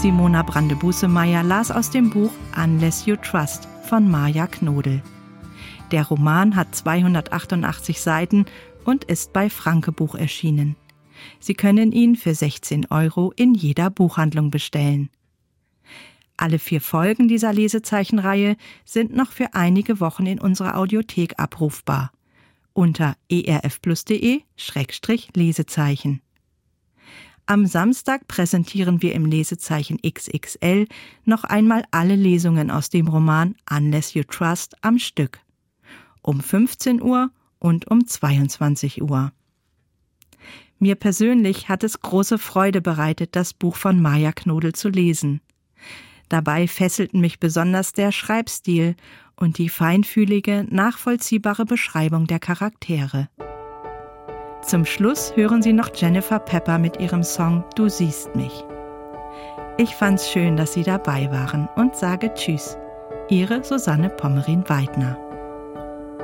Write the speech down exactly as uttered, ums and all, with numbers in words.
Simona Brande-Busemeyer las aus dem Buch Unless You Trust von Maja Knodel. Der Roman hat zweihundertachtundachtzig Seiten und ist bei Franke Buch erschienen. Sie können ihn für sechzehn Euro in jeder Buchhandlung bestellen. Alle vier Folgen dieser Lesezeichenreihe sind noch für einige Wochen in unserer Audiothek abrufbar. Unter erfplus.de Schrägstrich Lesezeichen. Am Samstag präsentieren wir im Lesezeichen X X L noch einmal alle Lesungen aus dem Roman Unless You Trust am Stück. Um fünfzehn Uhr und um zweiundzwanzig Uhr. Mir persönlich hat es große Freude bereitet, das Buch von Maja Knodel zu lesen. Dabei fesselten mich besonders der Schreibstil und die feinfühlige, nachvollziehbare Beschreibung der Charaktere. Zum Schluss hören Sie noch Jennifer Pepper mit ihrem Song »Du siehst mich«. Ich fand's schön, dass Sie dabei waren und sage Tschüss. Ihre Susanne Pommerin-Weidner.